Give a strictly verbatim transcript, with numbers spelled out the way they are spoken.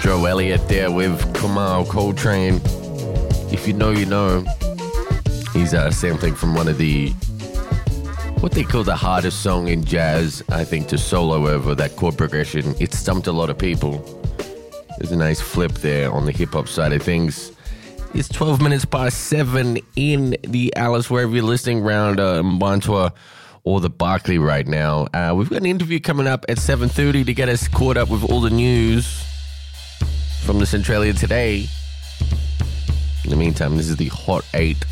Joe Elliott there with Kamal Coltrane. If you know, you know. He's uh, sampling from one of the, what they call the hardest song in jazz, I think, to solo over that chord progression. It stumped a lot of people. There's a nice flip there on the hip-hop side of things. It's twelve minutes past seven in the Alice, wherever you're listening, around uh, Montour or the Barclay right now. Uh, we've got an interview coming up at seven thirty to get us caught up with all the news from the Centralia today. In the meantime, this is the Hot eight